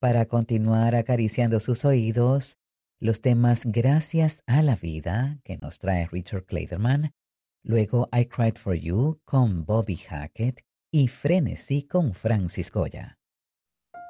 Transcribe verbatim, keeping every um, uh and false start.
Para continuar acariciando sus oídos, los temas Gracias a la vida, que nos trae Richard Clayderman, luego I Cried for You con Bobby Hackett y Frenesí con Francis Goya.